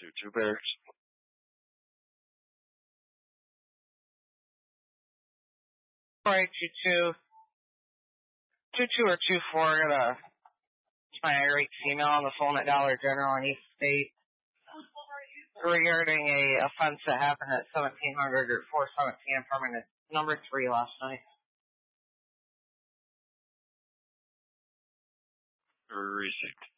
Do two bears. 4822. 22 or 24, I got a my irate female on the phone at Dollar General in East State regarding a offense that happened at 1700 or 417 permanent number 3 last night. Received.